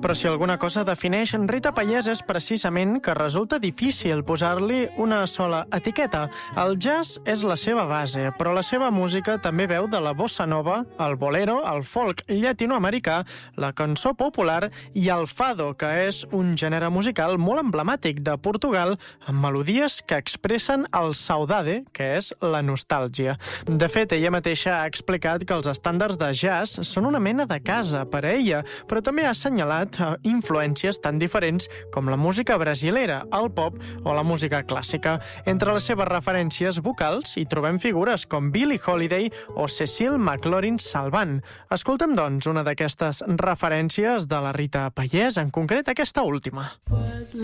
Però si alguna cosa defineix Rita Pallés és precisament que resulta difícil posar-li una sola etiqueta. El jazz és la seva base, però la seva música també veu de la bossa nova, el bolero, el folk llatinoamericà, la cançó popular i el fado, que és un gènere musical molt emblemàtic de Portugal, amb melodies que expressen el saudade, que és la nostàlgia. De fet, ella mateixa ha explicat que els estàndards de jazz són una mena de casa per a ella, però també ha assenyalat influències tan diferents com la música brasilera, el pop o la música clàssica. Entre les seves referències vocals hi trobem figures com Billie Holiday o Cecile McLaurin Salvant. Escoltem, doncs, una d'aquestes referències de la Rita Pallés, en concret aquesta última.